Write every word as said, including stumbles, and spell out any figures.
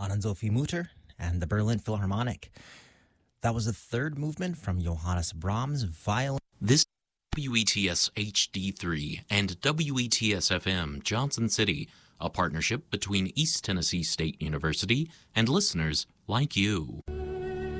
Anna-Sophie Mutter and the Berlin Philharmonic. That was the third movement from Johannes Brahms' violin. This is W E T S H D three and W E T S F M Johnson City, a partnership between East Tennessee State University and listeners like you.